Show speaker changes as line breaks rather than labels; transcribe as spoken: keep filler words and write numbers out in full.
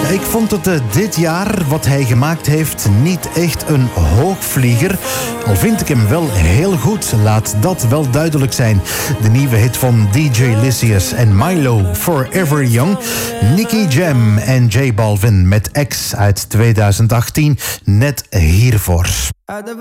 Ik vond het uh, dit jaar, wat hij gemaakt heeft, niet echt een hoogvlieger. Al vind ik hem wel heel goed, laat dat wel duidelijk zijn. De nieuwe hit van D J Lysius en Milo, Forever Young. Nicky Jam en J Balvin met X uit tweeduizend achttien, net hiervoor.